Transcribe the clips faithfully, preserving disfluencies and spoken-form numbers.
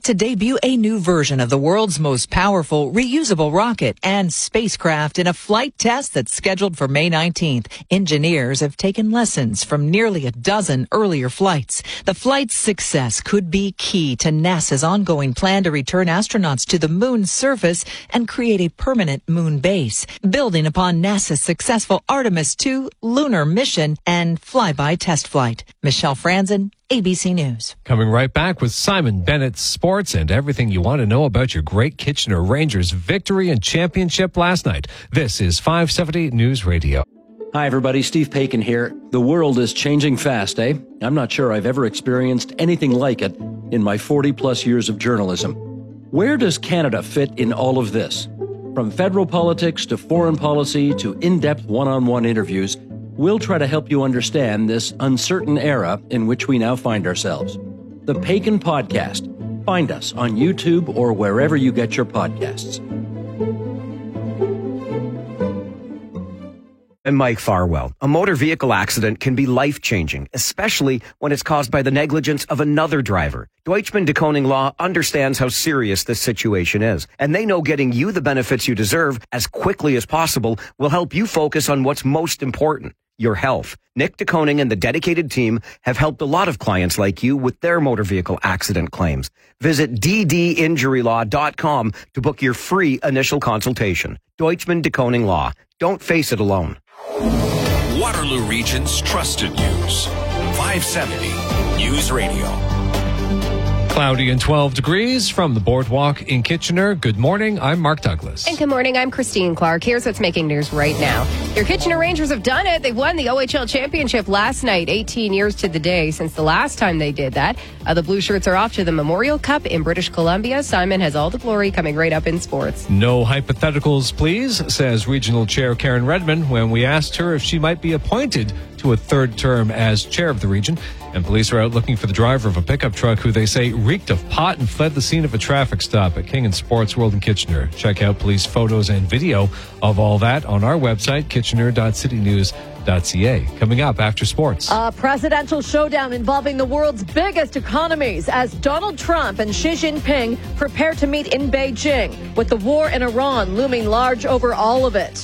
to debut a new version of the world's most powerful reusable rocket and spacecraft in a flight test that's scheduled for May nineteenth. Engineers have taken lessons from nearly a dozen earlier flights. The flight's success could be key to NASA's ongoing plan to return astronauts to the moon's surface and create a permanent moon base, building upon NASA's successful Artemis two lunar mission and flyby test flight. Michelle Franzen, A B C News. Coming right back with Simon Bennett's sports and everything you want to know about your great Kitchener Rangers victory and championship last night. This is five seventy News Radio. Hi, everybody. Steve Paikin here. The world is changing fast, eh? I'm not sure I've ever experienced anything like it in my forty-plus years of journalism. Where does Canada fit in all of this? From federal politics to foreign policy to in-depth one-on-one interviews, we'll try to help you understand this uncertain era in which we now find ourselves. The Paikin Podcast. Find us on YouTube or wherever you get your podcasts. I'm Mike Farwell. A motor vehicle accident can be life-changing, especially when it's caused by the negligence of another driver. Deutschman de Koning Law understands how serious this situation is, and they know getting you the benefits you deserve as quickly as possible will help you focus on what's most important, your health. Nick de Koning and the dedicated team have helped a lot of clients like you with their motor vehicle accident claims. Visit d d injury law dot com to book your free initial consultation. Deutschman de Koning Law. Don't face it alone. Waterloo Region's trusted news. five seventy News Radio. Cloudy and twelve degrees from the Boardwalk in Kitchener. Good morning. I'm Mark Douglas. And good morning. I'm Christine Clark. Here's what's making news right now. Your Kitchener Rangers have done it. They won the O H L championship last night, eighteen years to the day since the last time they did that. Uh, the Blue Shirts are off to the Memorial Cup in British Columbia. Simon has all the glory coming right up in sports. No hypotheticals, please, says Regional Chair Karen Redmond when we asked her if she might be appointed to a third term as chair of the region. And police are out looking for the driver of a pickup truck who they say reeked of pot and fled the scene of a traffic stop at King and Sports World in Kitchener. Check out police photos and video of all that on our website, kitchener dot city news dot c a. Coming up after sports. A presidential showdown involving the world's biggest economies as Donald Trump and Xi Jinping prepare to meet in Beijing, with the war in Iran looming large over all of it.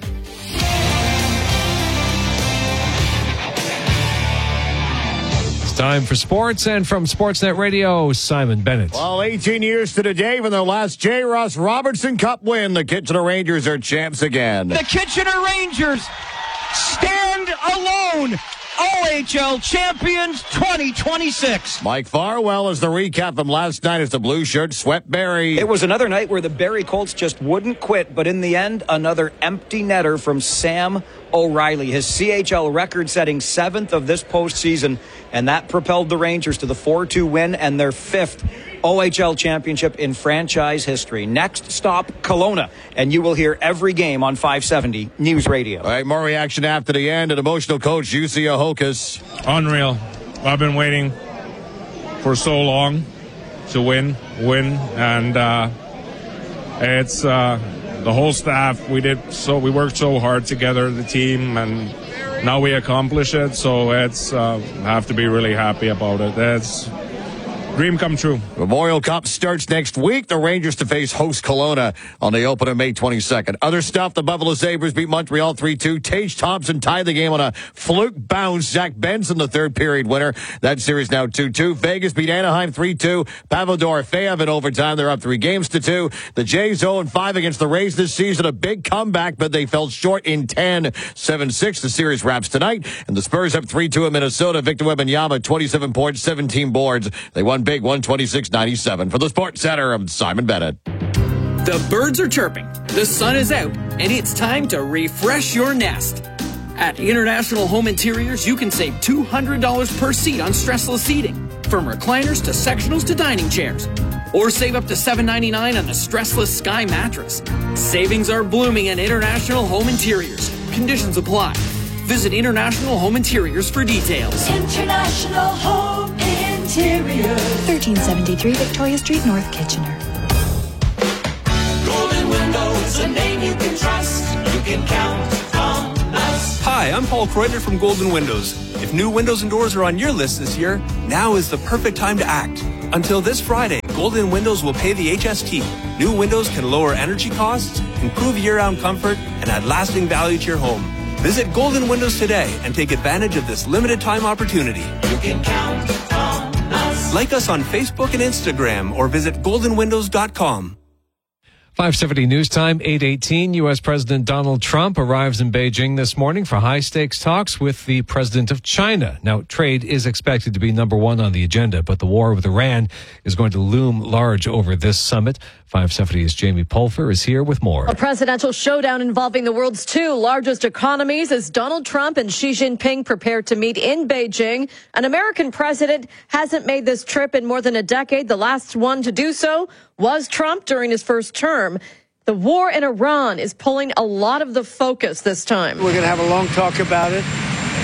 Time for sports, and from Sportsnet Radio, Simon Bennett. Well, eighteen years to the day from their last J. Ross Robertson Cup win, the Kitchener Rangers are champs again. The Kitchener Rangers stand alone. O H L champions twenty twenty-six. Mike Farwell is the recap from last night as the Blue Shirts swept Barrie. It was another night where the Barrie Colts just wouldn't quit, but in the end, another empty netter from Sam O'Reilly, his C H L record-setting seventh of this postseason, and that propelled the Rangers to the four two win and their fifth O H L championship in franchise history. Next stop, Kelowna, and you will hear every game on five seventy News Radio. All right, more reaction after the end. An emotional coach, Jussi Ahokas. Unreal. I've been waiting for so long to win, win, and uh, it's uh, the whole staff. We did so. We worked so hard together, the team, and now we accomplish it. So it's uh, have to be really happy about it. It's dream come true. Memorial Cup starts next week. The Rangers to face host Kelowna on the opener May twenty-second. Other stuff, the Buffalo Sabres beat Montreal three two. Tage Thompson tied the game on a fluke bounce. Zach Benson, the third period winner. That series now two two. Vegas beat Anaheim three two. Pavel Dorofeyev in overtime. They're up three games to two. The Jays oh and five against the Rays this season. A big comeback, but they fell short in ten. seven six. The series wraps tonight. And the Spurs up three two in Minnesota. Victor Wembanyama, twenty-seven points, seventeen boards. They won big, one twenty-six ninety-seven. For the Sports Center, I'm Simon Bennett. The birds are chirping, the sun is out, and it's time to refresh your nest. At International Home Interiors, you can save two hundred dollars per seat on stressless seating, from recliners to sectionals to dining chairs. Or save up to seven ninety-nine on a stressless Sky mattress. Savings are blooming at International Home Interiors. Conditions apply. Visit International Home Interiors for details. International Home Interiors. thirteen seventy-three Victoria Street, North Kitchener. Golden Windows, a name you can trust. You can count on us. Hi, I'm Paul Kreuter from Golden Windows. If new windows and doors are on your list this year, now is the perfect time to act. Until this Friday, Golden Windows will pay the H S T. New windows can lower energy costs, improve year-round comfort, and add lasting value to your home. Visit Golden Windows today and take advantage of this limited-time opportunity. You can count on us. Like us on Facebook and Instagram or visit golden windows dot com. five seventy News Time, eight eighteen. U S. President Donald Trump arrives in Beijing this morning for high-stakes talks with the president of China. Now, trade is expected to be number one on the agenda, but the war with Iran is going to loom large over this summit. five seventy's Jamie Pulfer is here with more. A presidential showdown involving the world's two largest economies as Donald Trump and Xi Jinping prepare to meet in Beijing. An American president hasn't made this trip in more than a decade. The last one to do so was Trump during his first term. The war in Iran is pulling a lot of the focus this time. We're going to have a long talk about it.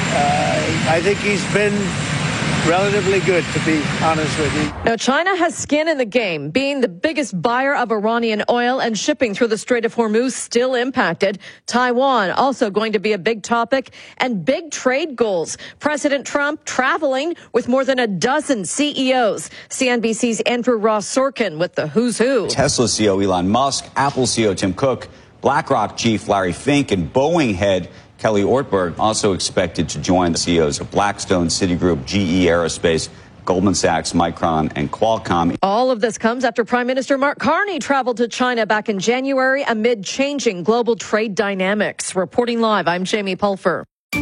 Uh, I think he's been relatively good, to be honest with you. Now, China has skin in the game, being the biggest buyer of Iranian oil, and shipping through the Strait of Hormuz still impacted. Taiwan also going to be a big topic, and big trade goals. President Trump traveling with more than a dozen C E Os. C N B C's Andrew Ross Sorkin with the who's who. Tesla C E O Elon Musk, Apple C E O Tim Cook, BlackRock chief Larry Fink, and Boeing head Kelly Ortberg also expected to join the C E Os of Blackstone, Citigroup, G E Aerospace, Goldman Sachs, Micron, and Qualcomm. All of this comes after Prime Minister Mark Carney traveled to China back in January amid changing global trade dynamics. Reporting live, I'm Jamie Pulfer.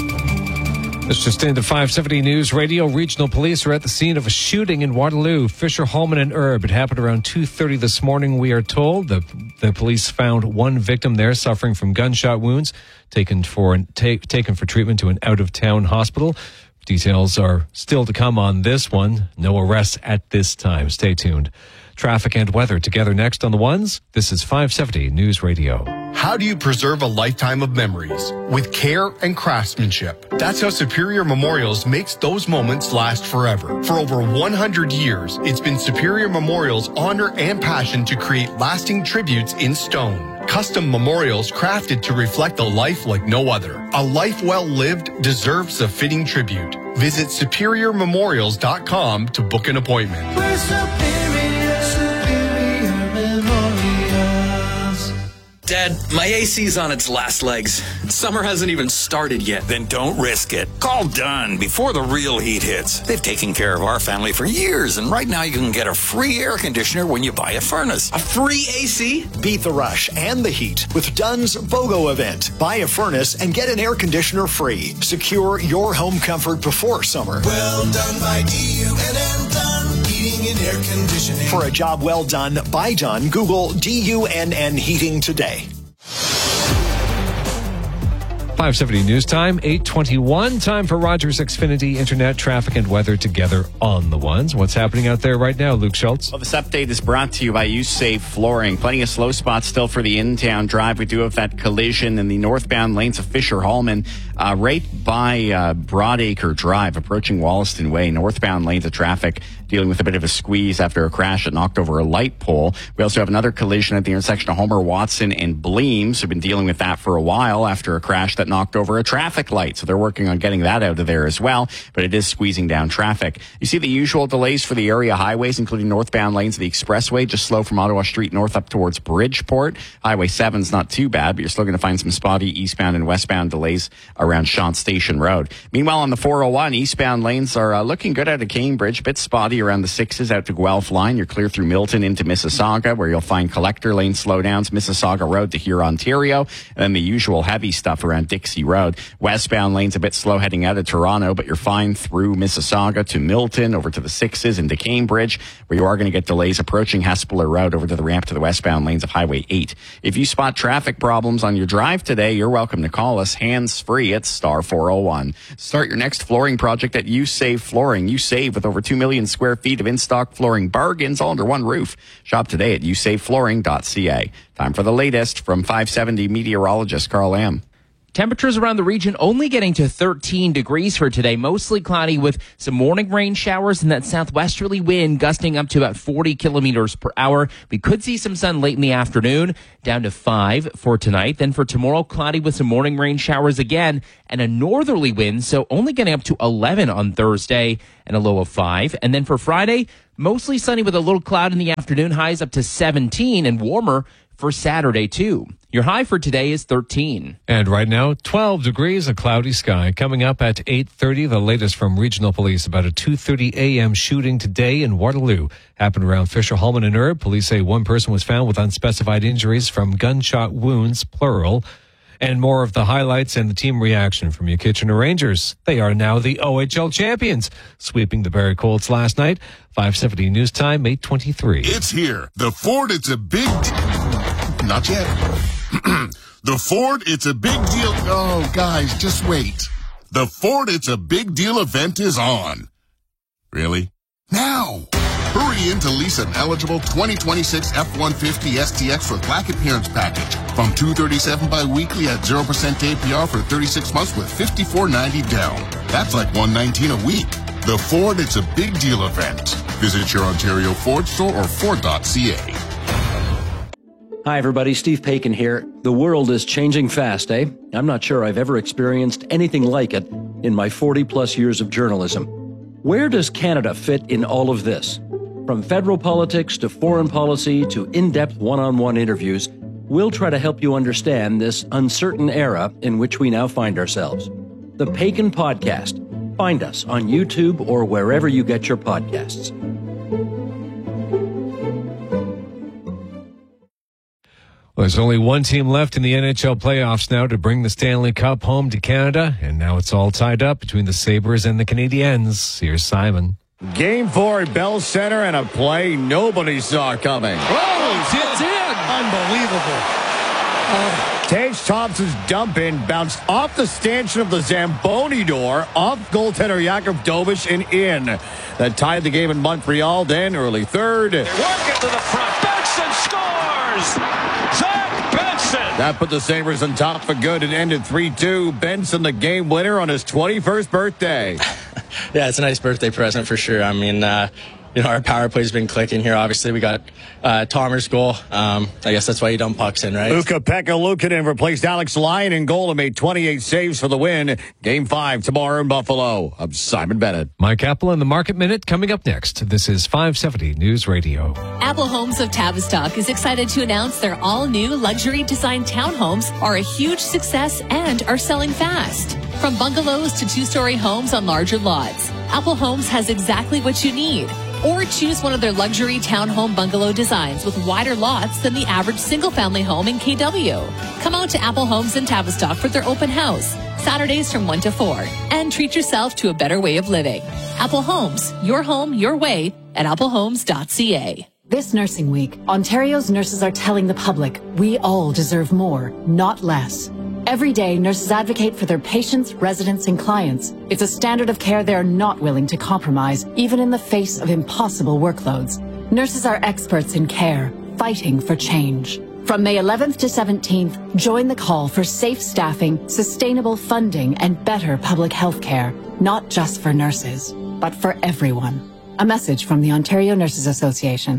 Let's just into five seventy News Radio. Regional police are at the scene of a shooting in Waterloo, Fisher, Holman, and Erb. It happened around two thirty this morning, we are told. The, the police found one victim there suffering from gunshot wounds, taken for, ta- taken for treatment to an out-of-town hospital. Details are still to come on this one. No arrests at this time. Stay tuned. Traffic and weather together next on the ones. This is five seventy News Radio. How do you preserve a lifetime of memories? With care and craftsmanship. That's how Superior Memorials makes those moments last forever. For over one hundred years, it's been Superior Memorials' honor and passion to create lasting tributes in stone. Custom memorials crafted to reflect a life like no other. A life well lived deserves a fitting tribute. Visit superior memorials dot com to book an appointment. We're superior, superior memorials. Dad, my A C's on its last legs. Summer hasn't even started yet. Then don't risk it. Call Dunn before the real heat hits. They've taken care of our family for years, and right now you can get a free air conditioner when you buy a furnace. A free A C? Beat the rush and the heat with Dunn's BOGO event. Buy a furnace and get an air conditioner free. Secure your home comfort before summer. Well done by D U N N Dunn Heating and Air Conditioning. For a job well done by Dunn, Google D U N N Heating today. five seventy News Time, eight twenty-one. Time for Rogers Xfinity Internet traffic and weather together on the ones. What's happening out there right now, Luke Schultz? Well, this update is brought to you by USafe Flooring. Plenty of slow spots still for the in-town drive. We do have that collision in the northbound lanes of Fisher Hallman, uh, right by uh, Broadacre Drive, approaching Wollaston Way. Northbound lanes of traffic dealing with a bit of a squeeze after a crash that knocked over a light pole. We also have another collision at the intersection of Homer Watson and Bleems. We've been dealing with that for a while after a crash that knocked over a traffic light. So they're working on getting that out of there as well, but it is squeezing down traffic. You see the usual delays for the area highways, including northbound lanes of the expressway, just slow from Ottawa Street north up towards Bridgeport. Highway seven's not too bad, but you're still going to find some spotty eastbound and westbound delays around Shant Station Road. Meanwhile, on the four oh one, eastbound lanes are uh, looking good out of Cambridge, a bit spotty around the sixes out to Guelph line. You're clear through Milton into Mississauga, where you'll find collector lane slowdowns, Mississauga Road to Huron, Ontario, and then the usual heavy stuff around Dixie Road. Westbound lanes a bit slow heading out of Toronto, but you're fine through Mississauga to Milton, over to the sixes into Cambridge, where you are going to get delays approaching Hespeler Road over to the ramp to the westbound lanes of Highway eight. If you spot traffic problems on your drive today, you're welcome to call us hands-free at star four oh one. Start your next flooring project at USave Flooring. You save with over two million square feet of in-stock flooring bargains all under one roof. Shop today at u save flooring dot c a. Time for the latest from five seventy meteorologist Carl Lamb. Temperatures around the region only getting to thirteen degrees for today. Mostly cloudy with some morning rain showers and that southwesterly wind gusting up to about forty kilometers per hour. We could see some sun late in the afternoon, down to five for tonight. Then for tomorrow, cloudy with some morning rain showers again and a northerly wind, so only getting up to eleven on Thursday and a low of five. And then for Friday, mostly sunny with a little cloud in the afternoon, highs up to seventeen and warmer for Saturday too. Your high for today is thirteen. And right now, twelve degrees, a cloudy sky. Coming up at eight thirty, the latest from regional police about a two thirty a.m. shooting today in Waterloo. Happened around Fisher, Hallman and Erb. Police say one person was found with unspecified injuries from gunshot wounds, plural. And more of the highlights and the team reaction from your Kitchener Rangers. They are now the O H L champions, sweeping the Barrie Colts last night. five seventy News Time, eight twenty-three. It's here. The Ford, it's a big... D- Not yet. The Ford, it's a big deal. Oh, guys, just wait. The Ford, it's a big deal event is on. Really? Now! Hurry in to lease an eligible twenty twenty-six F one fifty S T X with black appearance package from two thirty-seven bi-weekly at zero percent A P R for thirty-six months with fifty-four ninety down. That's like one nineteen a week. The Ford, it's a big deal event. Visit your Ontario Ford store or Ford dot C A. Hi, everybody. Steve Paikin here. The world is changing fast, eh? I'm not sure I've ever experienced anything like it in my forty-plus years of journalism. Where does Canada fit in all of this? From federal politics to foreign policy to in-depth one-on-one interviews, we'll try to help you understand this uncertain era in which we now find ourselves. The Paikin Podcast. Find us on YouTube or wherever you get your podcasts. Well, there's only one team left in the N H L playoffs now to bring the Stanley Cup home to Canada, and now it's all tied up between the Sabres and the Canadiens. Here's Simon. Game four at Bell Center and a play nobody saw coming. Oh, it's in! Unbelievable. Uh, Tage Thompson's dump in bounced off the stanchion of the Zamboni door, off goaltender Jakub Dobish and in. That tied the game in Montreal, then early third. They work it to the front. Benson scores! Zach Benson! That put the Sabres on top for good and ended three two. Benson, the game winner on his twenty-first birthday. Yeah, it's a nice birthday present for sure. I mean, uh, you know, our power play's been clicking here. Obviously, we got uh, Tomer's goal. Um, I guess that's why you dump pucks in, right? Ukko-Pekka Luukkonen replaced Alex Lyon in goal and made twenty-eight saves for the win. Game five tomorrow in Buffalo. I'm Simon Bennett. Mike Apple and the Market Minute coming up next. This is five seventy News Radio. Apple Homes of Tavistock is excited to announce their all-new luxury design townhomes are a huge success and are selling fast. From bungalows to two-story homes on larger lots, Apple Homes has exactly what you need. Or choose one of their luxury townhome bungalow designs with wider lots than the average single-family home in K W. Come out to Apple Homes in Tavistock for their open house, Saturdays from one to four, and treat yourself to a better way of living. Apple Homes, your home, your way, at apple homes dot c a. This Nursing Week, Ontario's nurses are telling the public we all deserve more, not less. Every day, nurses advocate for their patients, residents, and clients. It's a standard of care they're not willing to compromise, even in the face of impossible workloads. Nurses are experts in care, fighting for change. From May eleventh to seventeenth, join the call for safe staffing, sustainable funding, and better public health care, not just for nurses, but for everyone. A message from the Ontario Nurses Association.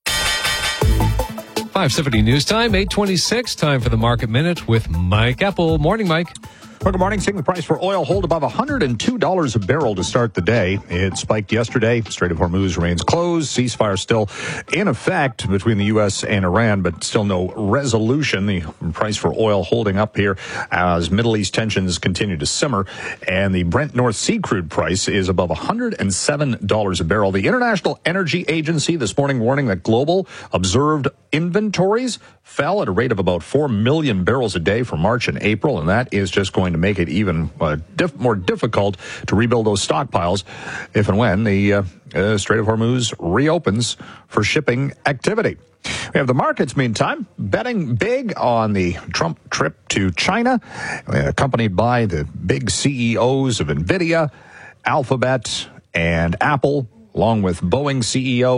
five seventy News Time, eight twenty-six. Time for the Market Minute with Mike Apple. Morning, Mike. Well, good morning. Seeing the price for oil hold above one hundred two dollars a barrel to start the day. It spiked yesterday. Strait of Hormuz remains closed. Ceasefire still in effect between the U S and Iran, but still no resolution. The price for oil holding up here as Middle East tensions continue to simmer. And the Brent North Sea crude price is above one hundred seven dollars a barrel. The International Energy Agency this morning warning that global observed inventories fell at a rate of about four million barrels a day for March and April, and that is just going to make it even uh, diff- more difficult to rebuild those stockpiles if and when the uh, uh, Strait of Hormuz reopens for shipping activity. We have the markets, meantime, betting big on the Trump trip to China, accompanied by the big C E Os of NVIDIA, Alphabet, and Apple, along with Boeing C E O.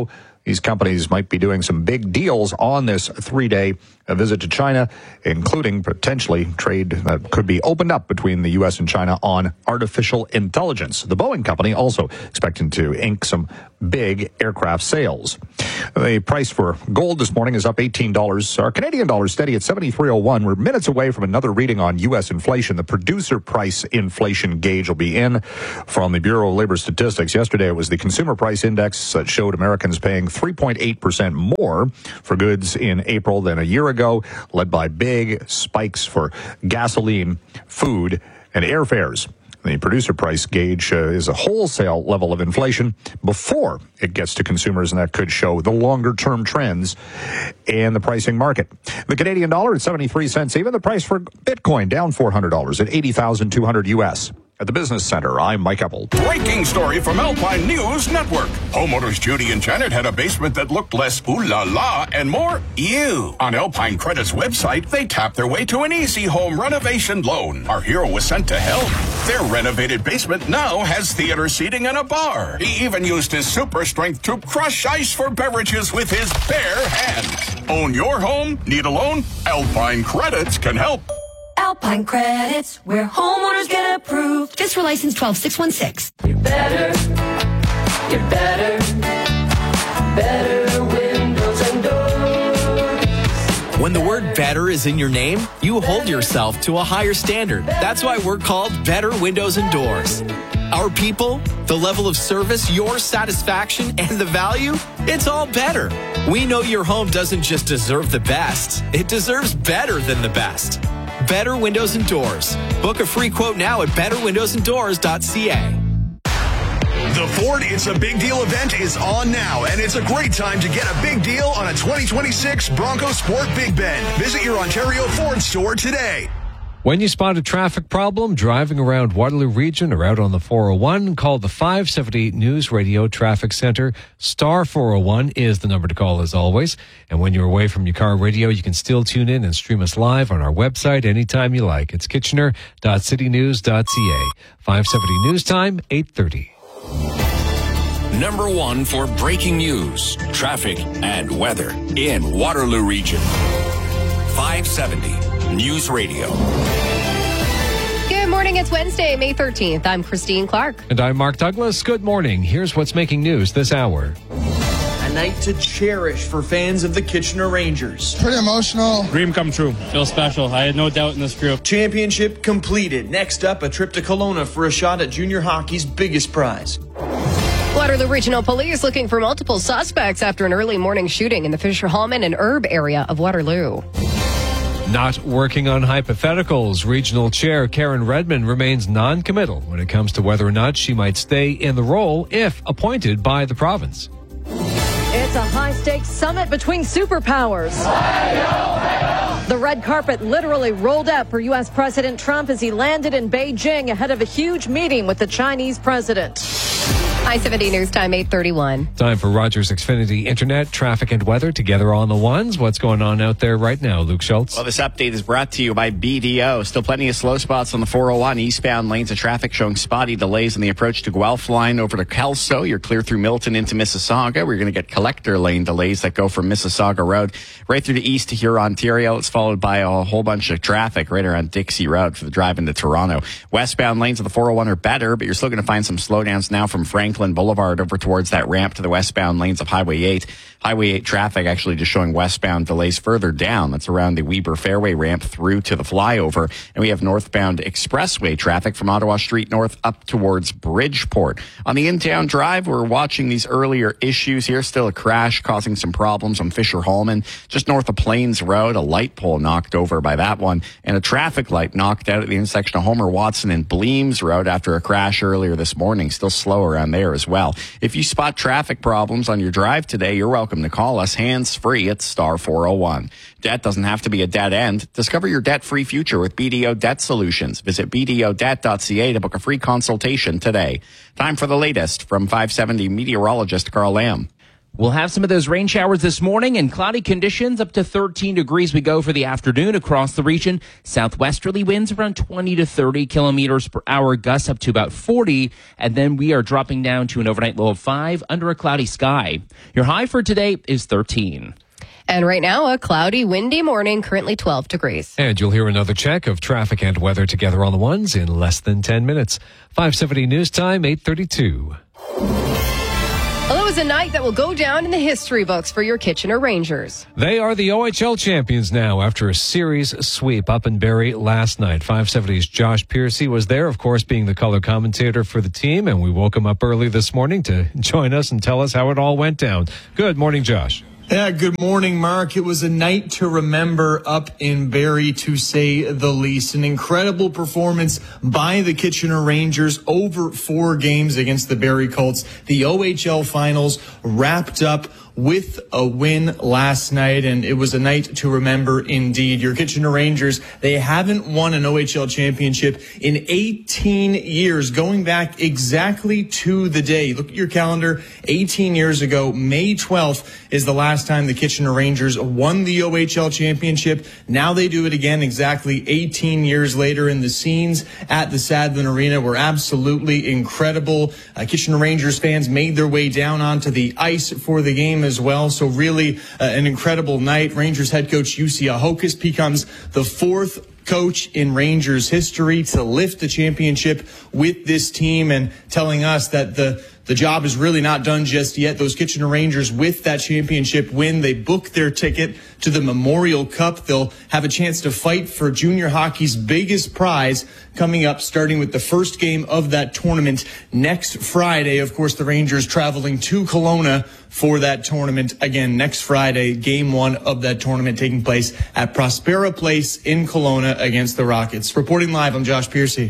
These companies might be doing some big deals on this three-day visit to China, including potentially trade that could be opened up between the U S and China on artificial intelligence. The Boeing company also expecting to ink some big aircraft sales. The price for gold this morning is up eighteen dollars. Our Canadian dollar steady at seventy-three oh one. We're minutes away from another reading on U S inflation. The producer price inflation gauge will be in from the Bureau of Labor Statistics. Yesterday, it was the consumer price index that showed Americans paying three point eight percent more for goods in April than a year ago, led by big spikes for gasoline, food, and airfares. The producer price gauge uh, is a wholesale level of inflation before it gets to consumers, and that could show the longer-term trends in the pricing market. The Canadian dollar at seventy-three cents even. The price for Bitcoin down four hundred dollars at eighty thousand two hundred U S. At the Business Center, I'm Mike Eppel. Breaking story from Alpine News Network. Homeowners Judy and Janet had a basement that looked less ooh la la and more ew. On Alpine Credit's website, they tapped their way to an easy home renovation loan. Our hero was sent to help. Their renovated basement now has theater seating and a bar. He even used his super strength to crush ice for beverages with his bare hands. Own your home? Need a loan? Alpine Credits can help. Alpine Credits, where homeowners get approved. Just for license twelve six one six. You're better, you're better, better windows and doors. When the word better is in your name, you hold yourself to a higher standard. That's why we're called Better Windows and Doors. Our people, the level of service, your satisfaction, and the value, it's all better. We know your home doesn't just deserve the best, it deserves better than the best. Better Windows and Doors. Book a free quote now at better windows and doors dot c a. The Ford It's a Big Deal event is on now, and it's a great time to get a big deal on a twenty twenty-six Bronco Sport Big Bend. Visit your Ontario Ford store today. When you spot a traffic problem driving around Waterloo Region or out on the four oh one, call the five seventy News Radio Traffic Center. Star four oh one is the number to call as always. And when you're away from your car radio, you can still tune in and stream us live on our website anytime you like. It's kitchener dot city news dot c a. five seventy News Time, eight thirty. Number one for breaking news, traffic, and weather in Waterloo Region. five seventy News Radio. Good morning. It's Wednesday, May thirteenth. I'm Christine Clark. And I'm Mark Douglas. Good morning. Here's what's making news this hour. A night to cherish for fans of the Kitchener Rangers. Pretty emotional. Dream come true. Feel special. I had no doubt in this group. Championship completed. Next up, a trip to Kelowna for a shot at junior hockey's biggest prize. Waterloo Regional Police looking for multiple suspects after an early morning shooting in the Fisher-Hallman and Erb area of Waterloo. Not working on hypotheticals. Regional Chair Karen Redmond remains non-committal when it comes to whether or not she might stay in the role if appointed by the province. It's a high-stakes summit between superpowers. The red carpet literally rolled out for U S President Trump as he landed in Beijing ahead of a huge meeting with the Chinese president. I seventy News Time, eight thirty-one. Time for Rogers Xfinity Internet, traffic, and weather together on the ones. What's going on out there right now, Luke Schultz? Well, this update is brought to you by B D O. Still plenty of slow spots on the four oh one. Eastbound lanes of traffic showing spotty delays on the approach to Guelph line over to Kelso. You're clear through Milton into Mississauga. We're going to get collector lane delays that go from Mississauga Road right through to east to Huron, Ontario. It's followed by a whole bunch of traffic right around Dixie Road for the drive into Toronto. Westbound lanes of the four oh one are better, but you're still going to find some slowdowns now from Franklin Boulevard over towards that ramp to the westbound lanes of Highway eight. Highway eight traffic actually just showing westbound delays further down. That's around the Weber Fairway ramp through to the flyover. And we have northbound expressway traffic from Ottawa Street North up towards Bridgeport. On the in-town drive, we're watching these earlier issues here. Still a crash causing some problems on Fisher-Hallman. Just north of Plains Road, a light pole knocked over by that one. And a traffic light knocked out at the intersection of Homer Watson and Bleems Road after a crash earlier this morning. Still slow around there as well. If you spot traffic problems on your drive today, you're welcome to call us hands-free at star four oh one. Debt doesn't have to be a dead end. Discover your debt-free future with B D O Debt Solutions. Visit b d o debt dot c a to book a free consultation today. Time for the latest from five seventy meteorologist Carl Lamb. We'll have some of those rain showers this morning and cloudy conditions up to thirteen degrees we go for the afternoon across the region. Southwesterly winds around twenty to thirty kilometers per hour, gusts up to about forty. And then we are dropping down to an overnight low of five under a cloudy sky. Your high for today is thirteen. And right now, a cloudy, windy morning, currently twelve degrees. And you'll hear another check of traffic and weather together on the ones in less than ten minutes. five seventy News Time, eight thirty-two. Well, it was a night that will go down in the history books for your Kitchener Rangers. They are the O H L champions now after a series sweep up in Barrie last night. five seventy's Josh Piercy was there, of course, being the color commentator for the team, and we woke him up early this morning to join us and tell us how it all went down. Good morning, Josh. Yeah, good morning, Mark. It was a night to remember up in Barrie, to say the least. An incredible performance by the Kitchener Rangers over four games against the Barrie Colts. The O H L finals wrapped up with a win last night, and it was a night to remember indeed. Your Kitchener Rangers, they haven't won an O H L championship in eighteen years, going back exactly to the day. Look at your calendar. eighteen years ago, May twelfth is the last time the Kitchener Rangers won the O H L championship. Now they do it again exactly eighteen years later, and the scenes at the Sadlon Arena were absolutely incredible. Uh, Kitchener Rangers fans made their way down onto the ice for the game as well. So really uh, an incredible night. Rangers head coach Jussi Ahokas becomes the fourth coach in Rangers history to lift the championship with this team, and telling us that the The job is really not done just yet. Those Kitchener Rangers, with that championship win, they book their ticket to the Memorial Cup. They'll have a chance to fight for junior hockey's biggest prize coming up, starting with the first game of that tournament next Friday. Of course, the Rangers traveling to Kelowna for that tournament again next Friday. Game one of that tournament taking place at Prospera Place in Kelowna against the Rockets. Reporting live, I'm Josh Piercy.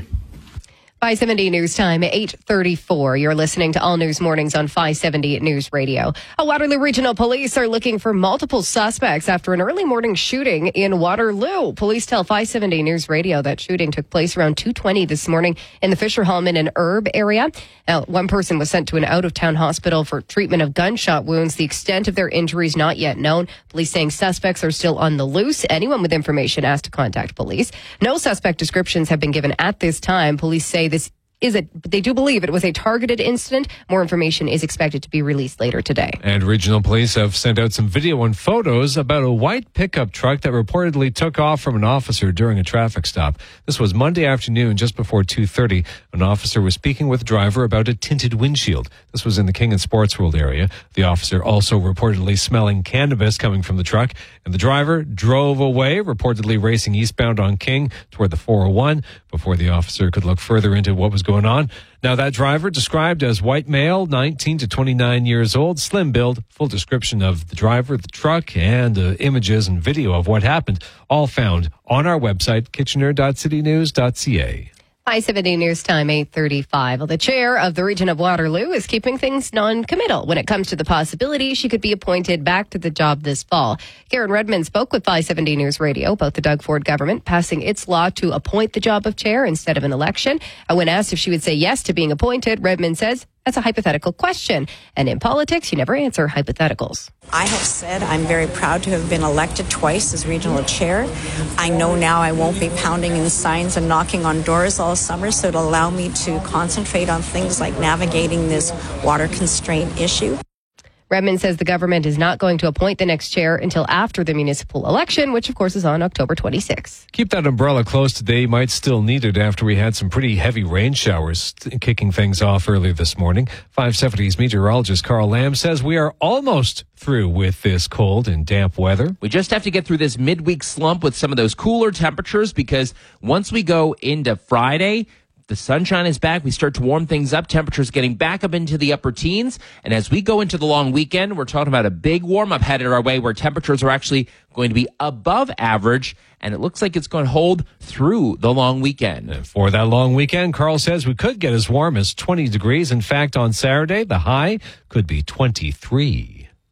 five seventy News Time, eight thirty-four. You're listening to All News Mornings on five seventy News Radio. A Waterloo Regional Police are looking for multiple suspects after an early morning shooting in Waterloo. Police tell five seventy News Radio that shooting took place around two twenty this morning in the Fisher Hallman and Erb area. Now, one person was sent to an out-of-town hospital for treatment of gunshot wounds. The extent of their injuries not yet known. Police saying suspects are still on the loose. Anyone with information asked to contact police. No suspect descriptions have been given at this time. Police say this is a, they do believe it was a targeted incident. More information is expected to be released later today. And regional police have sent out some video and photos about a white pickup truck that reportedly took off from an officer during a traffic stop. This was Monday afternoon, just before two thirty. An officer was speaking with the driver about a tinted windshield. This was in the King and Sports World area. The officer also reportedly smelling cannabis coming from the truck, and the driver drove away, reportedly racing eastbound on King toward the four oh one before the officer could look further into what was going on. Now, that driver, described as white male, nineteen to twenty-nine years old, slim build. Full description of the driver, the truck, and uh, images and video of what happened, all found on our website, kitchener dot city news dot c a. five seventy News Time, eight thirty-five. Well, the chair of the region of Waterloo is keeping things non-committal when it comes to the possibility she could be appointed back to the job this fall. Karen Redmond spoke with five seventy News Radio about the Doug Ford government passing its law to appoint the job of chair instead of an election. And when asked if she would say yes to being appointed, Redmond says that's a hypothetical question. And in politics, you never answer hypotheticals. I have said I'm very proud to have been elected twice as regional chair. I know now I won't be pounding in signs and knocking on doors all summer, so it'll allow me to concentrate on things like navigating this water constraint issue. Redmond says the government is not going to appoint the next chair until after the municipal election, which of course is on October twenty-sixth. Keep that umbrella close today. You might still need it after we had some pretty heavy rain showers kicking things off early this morning. five seventy's meteorologist Carl Lamb says we are almost through with this cold and damp weather. We just have to get through this midweek slump with some of those cooler temperatures, because once we go into Friday, the sunshine is back. We start to warm things up. Temperatures getting back up into the upper teens. And as we go into the long weekend, we're talking about a big warm up headed our way, where temperatures are actually going to be above average. And it looks like it's going to hold through the long weekend. And for that long weekend, Carl says we could get as warm as twenty degrees. In fact, on Saturday, the high could be twenty-three.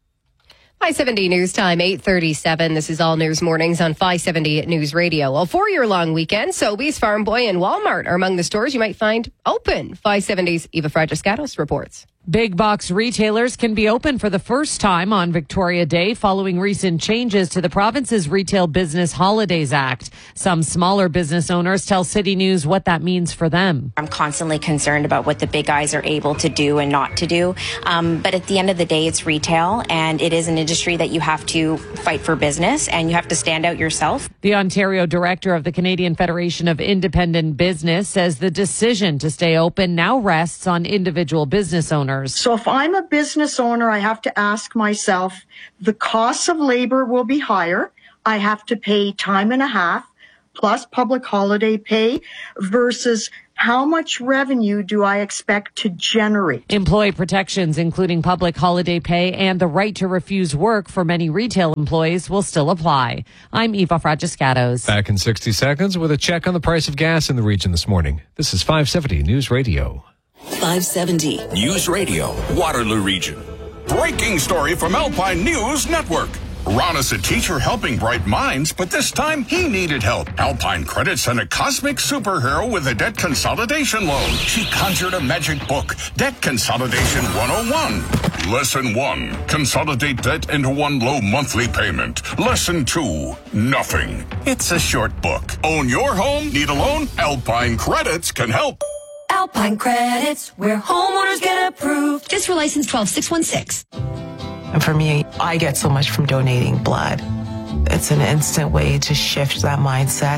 five seventy News Time, eight thirty-seven. This is All News Mornings on five seventy News Radio. A four-year-long weekend, Sobeys, Farm Boy, and Walmart are among the stores you might find open. five seventy's Eva Fragiscatos reports. Big box retailers can be open for the first time on Victoria Day following recent changes to the province's Retail Business Holidays Act. Some smaller business owners tell City News what that means for them. I'm constantly concerned about what the big guys are able to do and not to do. Um, but at the end of the day, it's retail, and it is an industry that you have to fight for business and you have to stand out yourself. The Ontario director of the Canadian Federation of Independent Business says the decision to stay open now rests on individual business owners. So if I'm a business owner, I have to ask myself, the costs of labor will be higher. I have to pay time and a half plus public holiday pay versus how much revenue do I expect to generate? Employee protections, including public holiday pay and the right to refuse work for many retail employees, will still apply. I'm Eva Fragiscatos. Back in sixty seconds with a check on the price of gas in the region this morning. This is five seventy News Radio. five seventy News Radio, Waterloo Region. Breaking story from Alpine News Network. Ron is a teacher helping bright minds, but this time he needed help. Alpine Credit sent a cosmic superhero with a debt consolidation loan. She conjured a magic book, Debt Consolidation one oh one. Lesson one, consolidate debt into one low monthly payment. Lesson two, nothing. It's a short book. Own your home? Need a loan? Alpine Credits can help. Alpine Credits, where homeowners get approved. This for license twelve six one six. And for me, I get so much from donating blood. It's an instant way to shift that mindset.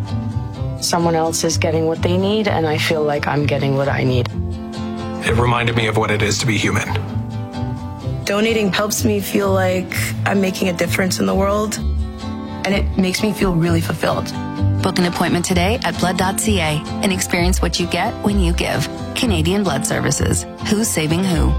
Someone else is getting what they need, and I feel like I'm getting what I need. It reminded me of what it is to be human. Donating helps me feel like I'm making a difference in the world, and it makes me feel really fulfilled. Book an appointment today at blood dot c a and experience what you get when you give. Canadian Blood Services. Who's saving who?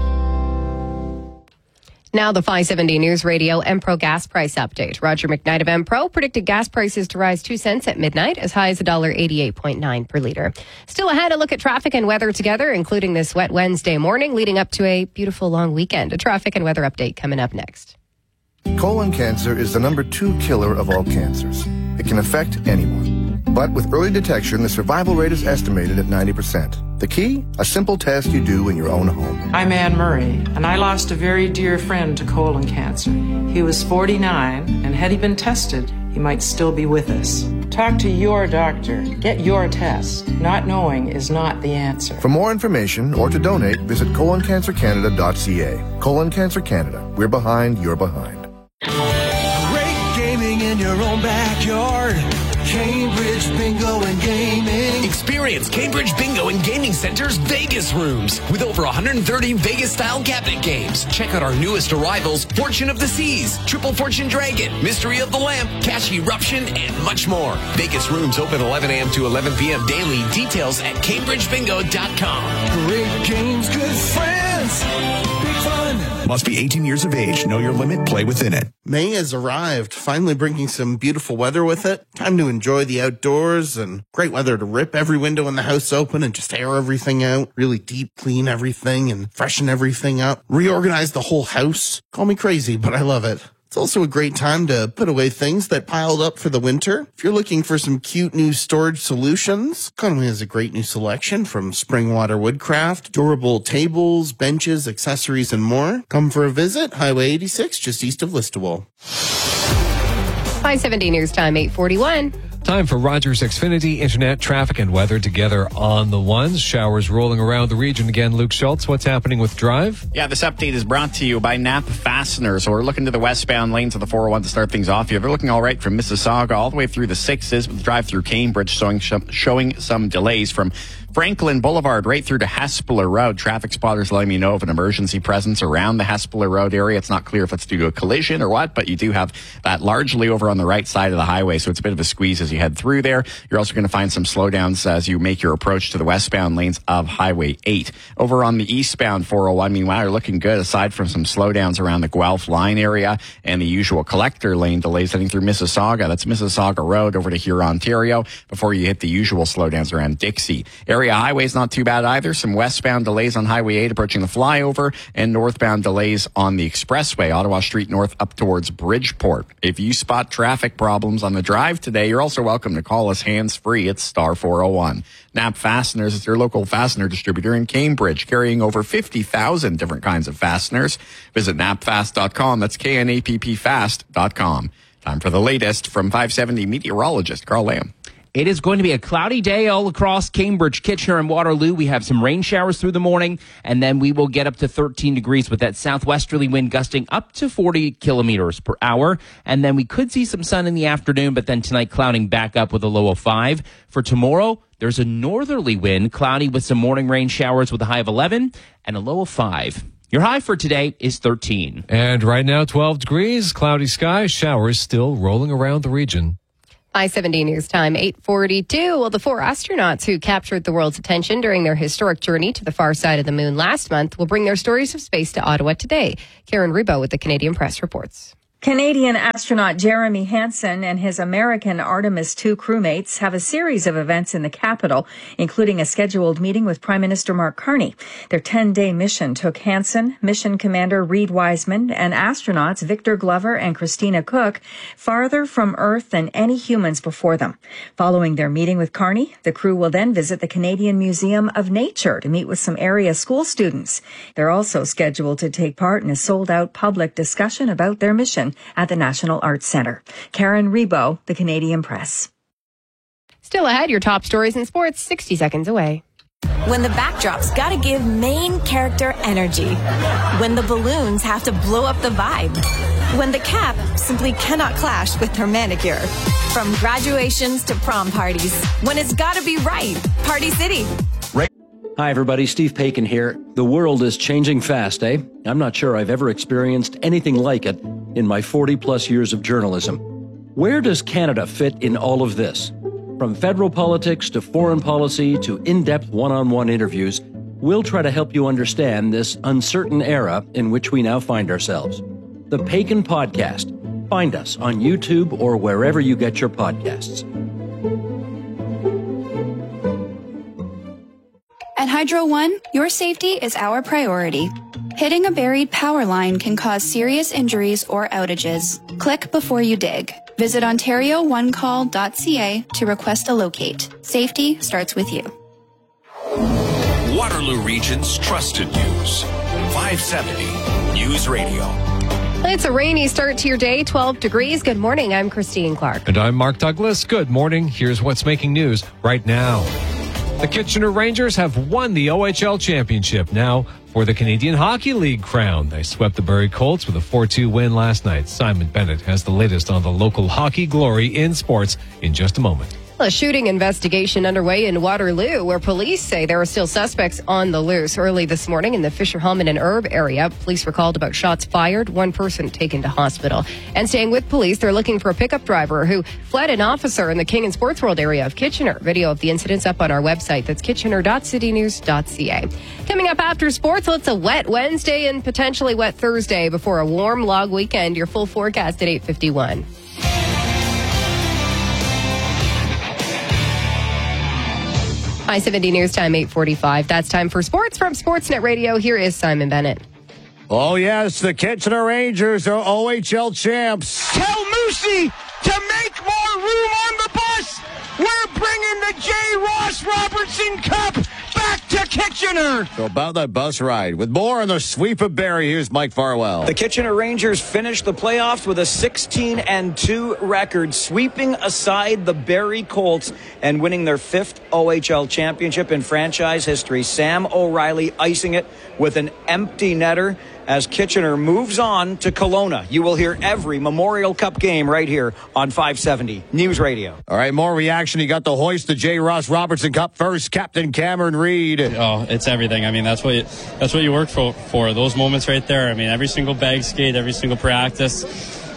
Now the five seventy News Radio Empro gas price update. Roger McKnight of Empro predicted gas prices to rise two cents at midnight, as high as one dollar eighty-eight point nine per litre. Still ahead, a look at traffic and weather together, including this wet Wednesday morning, leading up to a beautiful long weekend. A traffic and weather update coming up next. Colon cancer is the number two killer of all cancers. It can affect anyone. But with early detection, the survival rate is estimated at ninety percent. The key? A simple test you do in your own home. I'm Anne Murray, and I lost a very dear friend to colon cancer. He was forty-nine, and had he been tested, he might still be with us. Talk to your doctor. Get your test. Not knowing is not the answer. For more information or to donate, visit colon cancer canada dot c a. Colon Cancer Canada. We're behind, you're behind. Great gaming in your own backyard. Cambridge Bingo and Gaming. Experience Cambridge Bingo and Gaming Center's Vegas rooms with over one hundred thirty Vegas-style cabinet games. Check out our newest arrivals, Fortune of the Seas, Triple Fortune Dragon, Mystery of the Lamp, Cash Eruption, and much more. Vegas rooms open eleven a.m. to eleven p.m. daily. Details at cambridge bingo dot com. Great games, good friends. Big fun. Must be eighteen years of age. Know your limit. Play within it. May has arrived, finally bringing some beautiful weather with it. Time to enjoy the outdoors and great weather to rip every window in the house open and just air everything out. Really deep clean everything and freshen everything up. Reorganize the whole house. Call me crazy, but I love it. It's also a great time to put away things that piled up for the winter. If you're looking for some cute new storage solutions, Conway has a great new selection from Springwater Woodcraft, durable tables, benches, accessories, and more. Come for a visit, Highway eighty-six, just east of Listowel. five seventy News Time, eight forty-one. Time for Rogers Xfinity Internet traffic and weather together on the ones. Showers rolling around the region again. Luke Schultz, what's happening with Drive? Yeah, this update is brought to you by Napa Fasteners. So we're looking to the westbound lanes of the four oh one to start things off. You're looking all right from Mississauga all the way through the sixes with the drive through Cambridge showing, showing some delays from Franklin Boulevard right through to Hespeler Road. Traffic spotters letting me know of an emergency presence around the Hespeler Road area. It's not clear if it's due to a collision or what, but you do have that largely over on the right side of the highway, so it's a bit of a squeeze as you head through there. You're also going to find some slowdowns as you make your approach to the westbound lanes of Highway eight. Over on the eastbound four oh one, meanwhile, you're looking good aside from some slowdowns around the Guelph line area and the usual collector lane delays heading through Mississauga. That's Mississauga Road over to Huron, Ontario, before you hit the usual slowdowns around Dixie. Area area highway's not too bad either. Some westbound delays on Highway eight approaching the flyover and northbound delays on the expressway, Ottawa Street North up towards Bridgeport. If you spot traffic problems on the drive today, you're also welcome to call us hands-free at star four oh one. Knapp Fasteners is your local fastener distributor in Cambridge, carrying over fifty thousand different kinds of fasteners. Visit knapp fast dot com. That's K N A P P fast dot com. Time for the latest from five seventy meteorologist Carl Lamb. It is going to be a cloudy day all across Cambridge, Kitchener, and Waterloo. We have some rain showers through the morning, and then we will get up to thirteen degrees with that southwesterly wind gusting up to forty kilometers per hour. And then we could see some sun in the afternoon, but then tonight clouding back up with a low of five. For tomorrow, there's a northerly wind, cloudy with some morning rain showers with a high of eleven and a low of five. Your high for today is thirteen. And right now, twelve degrees, cloudy skies, showers still rolling around the region. I seventy News Time, eight forty-two. Well, the four astronauts who captured the world's attention during their historic journey to the far side of the moon last month will bring their stories of space to Ottawa today. Karen Rebo with the Canadian Press reports. Canadian astronaut Jeremy Hansen and his American Artemis two crewmates have a series of events in the capital, including a scheduled meeting with Prime Minister Mark Carney. Their ten-day mission took Hansen, Mission Commander Reed Wiseman, and astronauts Victor Glover and Christina Cook farther from Earth than any humans before them. Following their meeting with Carney, the crew will then visit the Canadian Museum of Nature to meet with some area school students. They're also scheduled to take part in a sold-out public discussion about their mission at the National Arts Centre. Karen Rebo, the Canadian Press. Still ahead, your top stories in sports, sixty seconds away. When the backdrop's gotta give main character energy. When the balloons have to blow up the vibe. When the cap simply cannot clash with her manicure. From graduations to prom parties. When it's gotta be right. Party City. Hi, everybody. Steve Paikin here. The world is changing fast, eh? I'm not sure I've ever experienced anything like it in my forty-plus years of journalism. Where does Canada fit in all of this? From federal politics to foreign policy to in-depth one-on-one interviews, we'll try to help you understand this uncertain era in which we now find ourselves. The Paikin Podcast. Find us on YouTube or wherever you get your podcasts. At Hydro One, your safety is our priority. Hitting a buried power line can cause serious injuries or outages. Click before you dig. Visit ontario one call dot c a to request a locate. Safety starts with you. Waterloo Region's trusted news. five seventy News Radio. It's a rainy start to your day, twelve degrees. Good morning. I'm Christine Clark. And I'm Mark Douglas. Good morning. Here's what's making news right now. The Kitchener Rangers have won the O H L championship. Now for the Canadian Hockey League crown. They swept the Barrie Colts with a four two win last night. Simon Bennett has the latest on the local hockey glory in sports in just a moment. A shooting investigation underway in Waterloo, where police say there are still suspects on the loose. Early this morning in the Fisher Hellman and Erb area, police were called about shots fired, one person taken to hospital. And staying with police, they're looking for a pickup driver who fled an officer in the King and Sports World area of Kitchener. Video of the incident's up on our website. That's kitchener dot city news dot c a. Coming up after sports, well, it's a wet Wednesday and potentially wet Thursday before a warm log weekend. Your full forecast at eight fifty-one. I seventy News Time, eight forty-five. That's time for sports from Sportsnet Radio. Here is Simon Bennett. Oh, yes, the Kitchener Rangers are O H L champs. Tell Moosey to make more room on the bus. We're bringing the J. Ross Robertson Cup back to Kitchener. So about that bus ride. With more on the sweep of Barrie, here's Mike Farwell. The Kitchener Rangers finished the playoffs with a sixteen and two record, sweeping aside the Barrie Colts and winning their fifth O H L championship in franchise history. Sam O'Reilly icing it with an empty netter as Kitchener moves on to Kelowna. You will hear every Memorial Cup game right here on five seventy News Radio. All right, more reaction. You got to hoist the J. Ross Robertson Cup first. Captain Cameron Reid. Oh, it's everything. I mean, that's what you, that's what you work for, for. Those moments right there. I mean, every single bag skate, every single practice.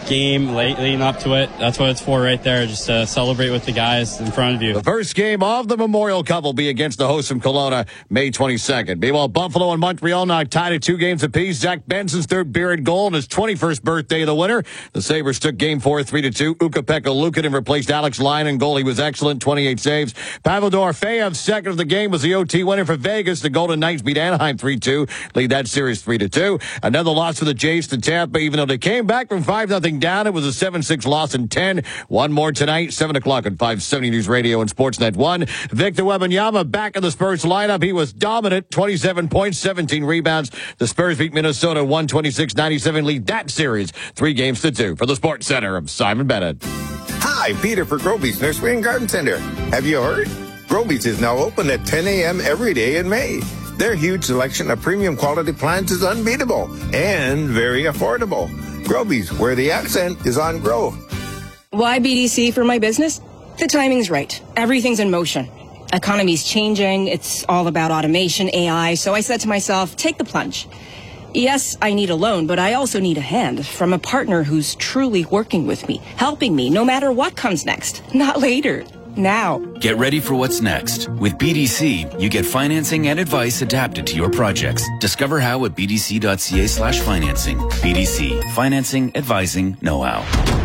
game late, leading up to it. That's what it's for right there, just to celebrate with the guys in front of you. The first game of the Memorial Cup will be against the hosts from Kelowna, May twenty-second. Meanwhile, Buffalo and Montreal now tied at two games apiece. Zach Benson's third beer and goal and his twenty-first birthday of the winner. The Sabres took game four, three to two. Ukko-Pekka Luukkonen replaced Alex Lyon in goal. He was excellent, twenty-eight saves. Pavel Dorofeev's second of the game was the O T winner for Vegas. The Golden Knights beat Anaheim three two. Lead that series three to two. Another loss for the Jays to Tampa, even though they came back from five nothing down. It was a seven six loss in ten. One more tonight, seven o'clock on five seventy News Radio and Sportsnet one. Victor Wembanyama back in the Spurs lineup. He was dominant, twenty-seven points, seventeen rebounds. The Spurs beat Minnesota one twenty-six ninety-seven. Lead that series three games to two. For the Sports Center, I'm Simon Bennett. Hi, Peter for Groby's Nursery and Garden Center. Have you heard? Groby's is now open at ten a.m. every day in May. Their huge selection of premium quality plants is unbeatable and very affordable. Groby's, where the accent is on grow. Why B D C for my business? The timing's right. Everything's in motion. Economy's changing. It's all about automation, A I. So I said to myself, take the plunge. Yes, I need a loan, but I also need a hand from a partner who's truly working with me, helping me no matter what comes next. Not later. Now. Get ready for what's next. With B D C, you get financing and advice adapted to your projects. Discover how at bdc.ca slash financing. B D C. Financing, advising, know-how.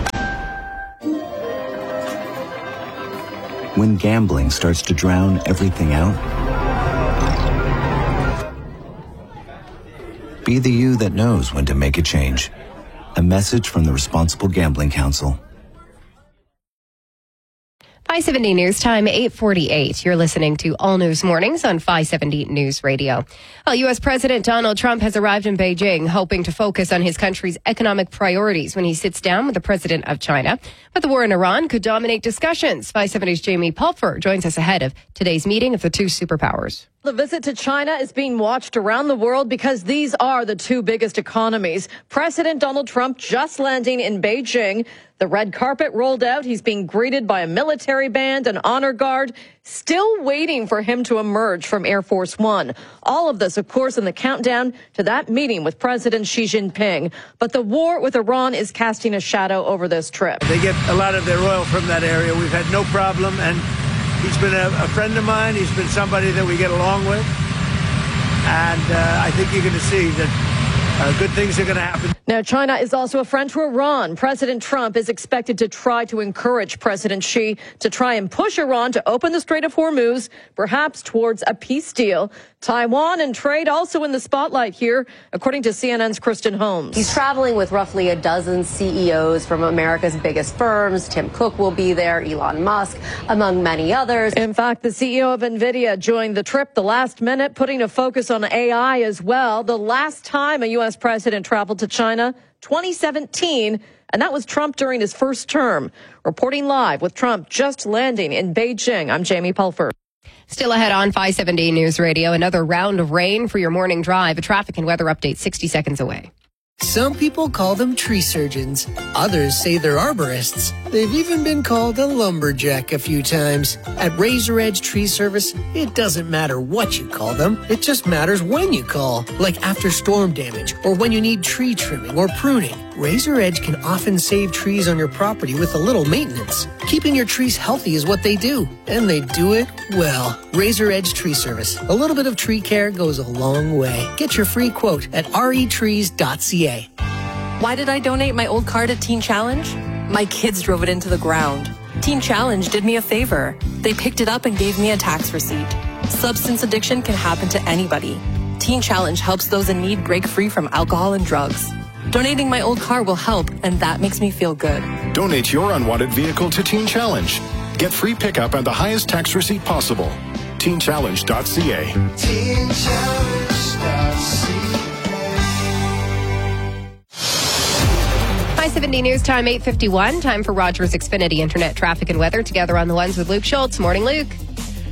When gambling starts to drown everything out, be the you that knows when to make a change. A message from the Responsible Gambling Council. five seventy News Time, eight forty-eight. You're listening to All News Mornings on five seventy News Radio. Well, U S President Donald Trump has arrived in Beijing, hoping to focus on his country's economic priorities when he sits down with the president of China. But the war in Iran could dominate discussions. five seventy's Jamie Pulfer joins us ahead of today's meeting of the two superpowers. The visit to China is being watched around the world because these are the two biggest economies. President Donald Trump just landing in Beijing. The red carpet rolled out. He's being greeted by a military band, an honor guard, still waiting for him to emerge from Air Force One. All of this, of course, in the countdown to that meeting with President Xi Jinping. But the war with Iran is casting a shadow over this trip. They get a lot of their oil from that area. We've had no problem, and he's been a, a friend of mine. He's been somebody that we get along with. And uh, I think you're going to see that uh, good things are going to happen. Now, China is also a friend to Iran. President Trump is expected to try to encourage President Xi to try and push Iran to open the Strait of Hormuz, perhaps towards a peace deal. Taiwan and trade also in the spotlight here, according to C N N's Kristen Holmes. He's traveling with roughly a dozen C E Os from America's biggest firms. Tim Cook will be there, Elon Musk, among many others. In fact, the C E O of NVIDIA joined the trip the last minute, putting a focus on A I as well. The last time a U S president traveled to China, twenty seventeen, and that was Trump during his first term. Reporting live with Trump just landing in Beijing, I'm Jamie Pulfer. Still ahead on five seventy News Radio, another round of rain for your morning drive. A traffic and weather update sixty seconds away. Some people call them tree surgeons. Others say they're arborists. They've even been called a lumberjack a few times. At Razor Edge Tree Service, it doesn't matter what you call them. It just matters when you call, like after storm damage or when you need tree trimming or pruning. Razor Edge can often save trees on your property with a little maintenance. Keeping your trees healthy is what they do, and they do it well. Razor Edge Tree Service. A little bit of tree care goes a long way. Get your free quote at r e trees dot c a. Why did I donate my old car to Teen Challenge? My kids drove it into the ground. Teen Challenge did me a favor. They picked it up and gave me a tax receipt. Substance addiction can happen to anybody. Teen Challenge helps those in need break free from alcohol and drugs. Donating my old car will help, and that makes me feel good. Donate your unwanted vehicle to Teen Challenge. Get free pickup and the highest tax receipt possible. teen challenge dot c a. teen challenge dot c a. five seventy News Time, eight fifty-one. Time for Rogers Xfinity Internet traffic and weather. Together on the ones with Luke Schultz. Morning, Luke.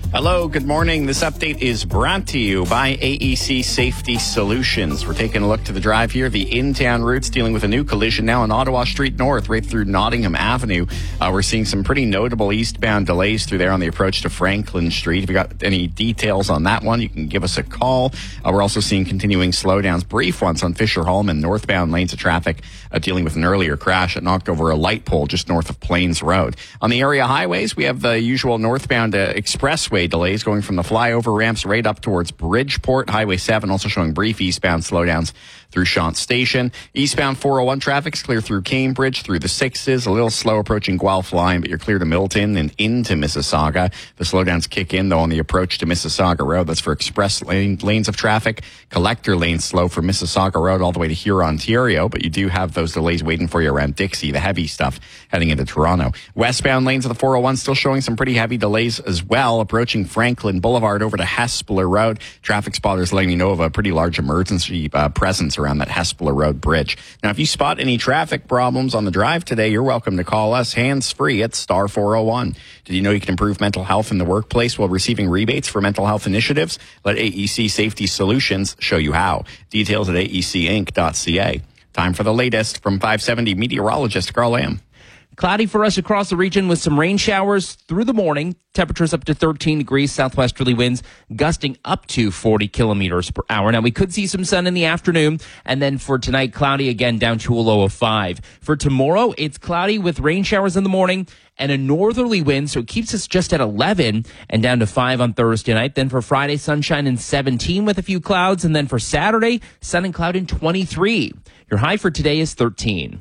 Hello, good morning. This update is brought to you by A E C Safety Solutions. We're taking a look to the drive here. The in-town routes dealing with a new collision now on Ottawa Street North, right through Nottingham Avenue. Uh, we're seeing some pretty notable eastbound delays through there on the approach to Franklin Street. If you got any details on that one, you can give us a call. Uh, we're also seeing continuing slowdowns, brief ones on Fisher Hallman, northbound lanes of traffic uh, dealing with an earlier crash that knocked over a light pole just north of Plains Road. On the area highways, we have the usual northbound uh, expressway delays going from the flyover ramps right up towards Bridgeport. Highway seven also showing brief eastbound slowdowns through Shant Station. Eastbound four oh one traffic's clear through Cambridge, through the Sixes, a little slow approaching Guelph line, but you're clear to Milton and into Mississauga. The slowdowns kick in, though, on the approach to Mississauga Road. That's for express lane, lanes of traffic. Collector lanes slow from Mississauga Road all the way to Huron, Ontario, but you do have those delays waiting for you around Dixie, the heavy stuff heading into Toronto. Westbound lanes of the four oh one still showing some pretty heavy delays as well, approaching Franklin Boulevard over to Hespeler Road. Traffic spotters letting you know of a pretty large emergency uh, presence around that Hespeler Road bridge. Now, if you spot any traffic problems on the drive today, you're welcome to call us hands-free at star four oh one. Did you know you can improve mental health in the workplace while receiving rebates for mental health initiatives? Let A E C Safety Solutions show you how. Details at A E C inc dot C A. Time for the latest from five seventy meteorologist Carl Lamb. Cloudy for us across the region with some rain showers through the morning. Temperatures up to thirteen degrees, southwesterly winds gusting up to forty kilometers per hour. Now, we could see some sun in the afternoon, and then for tonight, cloudy again down to a low of five. For tomorrow, it's cloudy with rain showers in the morning and a northerly wind, so it keeps us just at eleven and down to five on Thursday night. Then for Friday, sunshine and seventeen with a few clouds, and then for Saturday, sun and cloud and twenty-three. Your high for today is thirteen.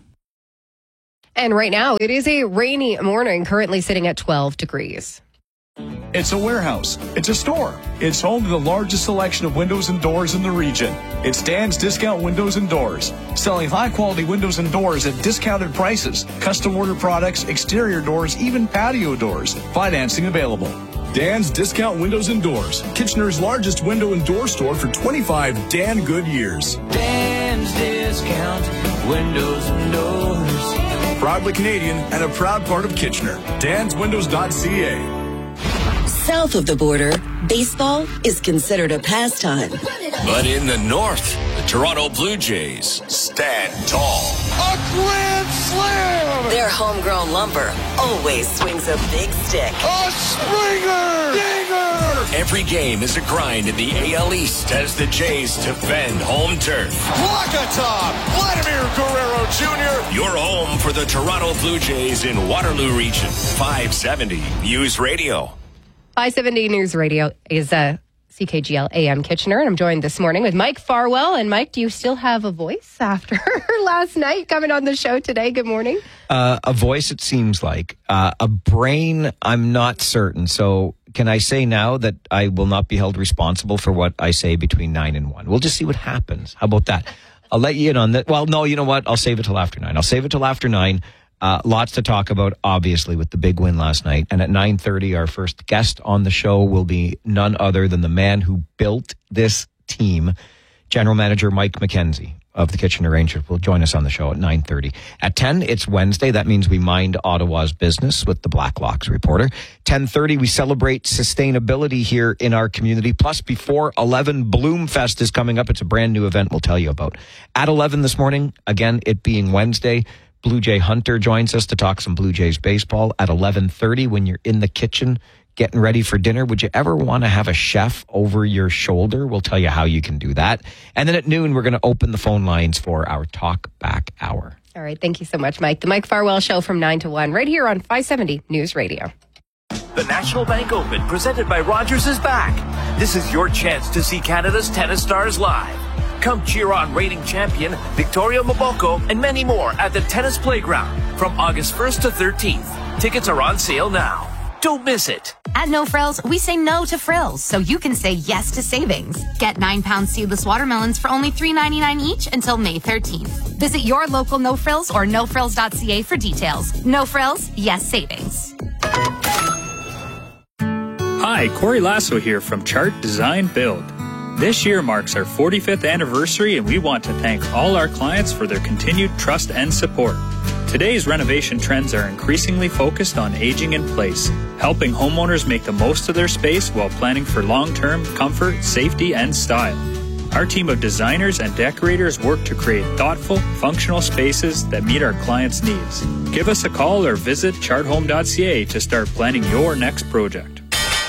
And right now, it is a rainy morning, currently sitting at twelve degrees. It's a warehouse. It's a store. It's home to the largest selection of windows and doors in the region. It's Dan's Discount Windows and Doors, selling high-quality windows and doors at discounted prices, custom order products, exterior doors, even patio doors. Financing available. Dan's Discount Windows and Doors, Kitchener's largest window and door store for twenty-five Dan good years. Dan's Discount Windows and Doors. Proudly Canadian and a proud part of Kitchener. dans windows dot c a. South of the border, baseball is considered a pastime. But in the north, the Toronto Blue Jays stand tall. A grand slam! Their homegrown lumber always swings a big stick. A Springer! Dinger! Every game is a grind in the A L East as the Jays defend home turf. Wakatop! Vladimir Guerrero Junior Your home for the Toronto Blue Jays in Waterloo Region. five seventy News Radio. five seventy News Radio is a C K G L A M Kitchener, and I'm joined this morning with Mike Farwell. And Mike, do you still have a voice after last night coming on the show today? Good morning. Uh, a voice, it seems like. Uh, a brain, I'm not certain. So can I say now that I will not be held responsible for what I say between nine and one? We'll just see what happens. How about that? I'll let you in on that. Well, no, you know what? I'll save it till after nine. I'll save it till after nine. Uh, lots to talk about, obviously, with the big win last night. And at nine thirty, our first guest on the show will be none other than the man who built this team, General Manager Mike McKenzie of the Kitchener Rangers will join us on the show at nine thirty. At ten, it's Wednesday. That means we mind Ottawa's business with the Blacklocks reporter. ten thirty, we celebrate sustainability here in our community. Plus, before eleven, Bloomfest is coming up. It's a brand new event we'll tell you about. At eleven this morning, again, it being Wednesday, Blue Jay Hunter joins us to talk some Blue Jays baseball. At eleven thirty, when you're in the kitchen getting ready for dinner, would you ever want to have a chef over your shoulder? We'll tell you how you can do that. And then at noon, we're going to open the phone lines for our Talk Back Hour. All right. Thank you so much, Mike. The Mike Farwell Show from nine to one, right here on five seventy News Radio. The National Bank Open, presented by Rogers, is back. This is your chance to see Canada's tennis stars live. Come cheer on reigning champion Victoria Mboko and many more at the Tennis Playground from August first to thirteenth. Tickets are on sale now. Don't miss it. At No Frills, we say no to frills, so you can say yes to savings. Get nine pound seedless watermelons for only three ninety-nine each until May thirteenth. Visit your local No Frills or no frills dot c a for details. No Frills, yes savings. Hi, Corey Lasso here from Chart Design Build. This year marks our forty-fifth anniversary, and we want to thank all our clients for their continued trust and support. Today's renovation trends are increasingly focused on aging in place, helping homeowners make the most of their space while planning for long-term comfort, safety, and style. Our team of designers and decorators work to create thoughtful, functional spaces that meet our clients' needs. Give us a call or visit chart home dot c a to start planning your next project.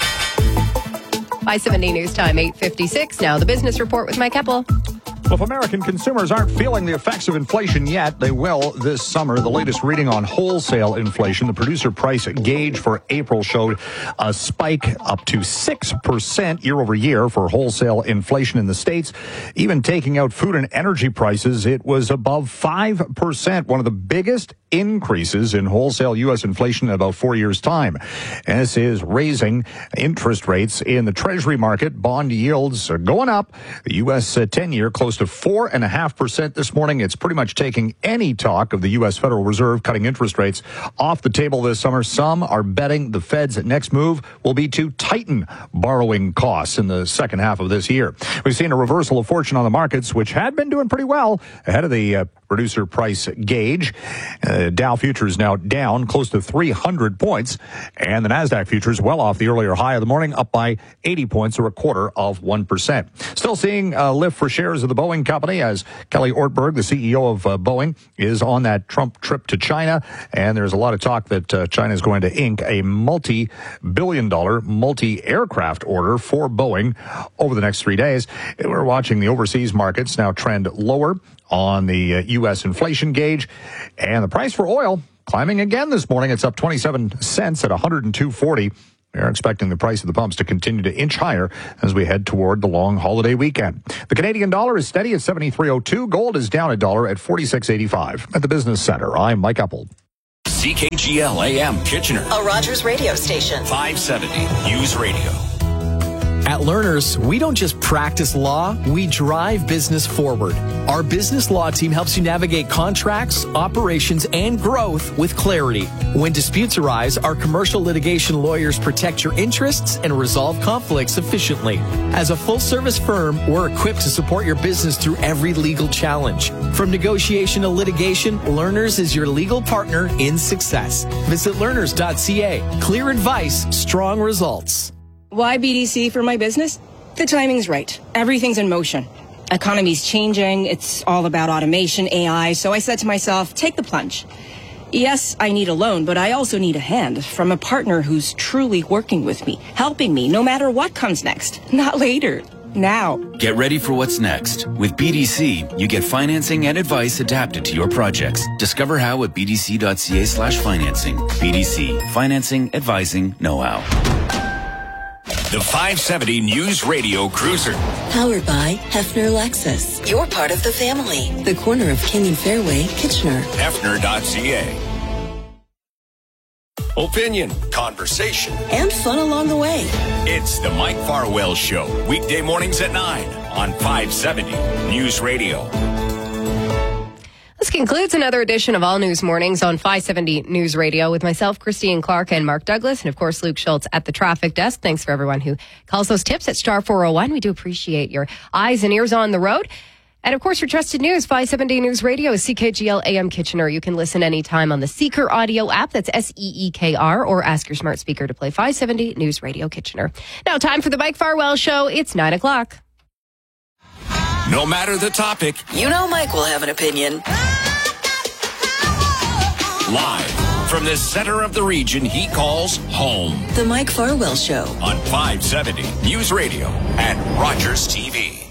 five seventy News Time, eight fifty-six. Now the business report with Mike Heppel. Well, if American consumers aren't feeling the effects of inflation yet, they will this summer. The latest reading on wholesale inflation, the producer price gauge for April, showed a spike up to six percent year over year for wholesale inflation in the States. Even taking out food and energy prices, it was above five percent, one of the biggest increases in wholesale U S inflation in about four years' time. And this is raising interest rates in the Treasury market. Bond yields are going up. The U S ten-year close to four and a half percent this morning. It's pretty much taking any talk of the U S Federal Reserve cutting interest rates off the table this summer. Some are betting the Fed's next move will be to tighten borrowing costs in the second half of this year. We've seen a reversal of fortune on the markets, which had been doing pretty well ahead of the uh, producer price gauge. Uh, Dow futures now down close to three hundred points, and the NASDAQ futures well off the earlier high of the morning, up by eighty points or a quarter of one percent. Still seeing a lift for shares of the Boeing company as Kelly Ortberg, the C E O of uh, Boeing, is on that Trump trip to China, and there's a lot of talk that uh, China is going to ink a multi-billion dollar, multi-aircraft order for Boeing over the next three days. We're watching the overseas markets now trend lower on the uh, U S inflation gauge, and the price for oil climbing again this morning. It's up twenty-seven cents at one hundred two forty. We're expecting the price of the pumps to continue to inch higher as we head toward the long holiday weekend. The Canadian dollar is steady at seventy-three oh two. Gold is down a dollar at forty-six eighty-five. At the Business Center, I'm Mike Heppel. C K G L A M Kitchener, a Rogers radio station. five seventy News Radio. At Learners, we don't just practice law, we drive business forward. Our business law team helps you navigate contracts, operations, and growth with clarity. When disputes arise, our commercial litigation lawyers protect your interests and resolve conflicts efficiently. As a full-service firm, we're equipped to support your business through every legal challenge. From negotiation to litigation, Learners is your legal partner in success. Visit learners dot c a. Clear advice, strong results. Why B D C for my business? The timing's right. Everything's in motion. Economy's changing. It's all about automation, A I. So I said to myself, take the plunge. Yes, I need a loan, but I also need a hand from a partner who's truly working with me, helping me no matter what comes next. Not later. Now. Get ready for what's next. With B D C, you get financing and advice adapted to your projects. Discover how at b d c dot c a slash financing. B D C, financing, advising, know-how. The five seventy News Radio Cruiser. Powered by Hefner Lexus. You're part of the family. The corner of King and Fairway, Kitchener. Hefner dot c a. Opinion, conversation, and fun along the way. It's the Mike Farwell Show. Weekday mornings at nine on five seventy News Radio. This concludes another edition of All News Mornings on five seventy News Radio with myself, Christine Clark, and Mark Douglas, and of course, Luke Schultz at the traffic desk. Thanks for everyone who calls those tips at star four oh one. We do appreciate your eyes and ears on the road. And of course, your trusted news, five seventy News Radio is C K G L A M Kitchener. You can listen anytime on the Seeker audio app. That's S E E K R, or ask your smart speaker to play five seventy News Radio Kitchener. Now, time for the Mike Farwell Show. It's nine o'clock. No matter the topic, you know Mike will have an opinion. Live from the center of the region he calls home. The Mike Farwell Show on five seventy News Radio and Rogers T V.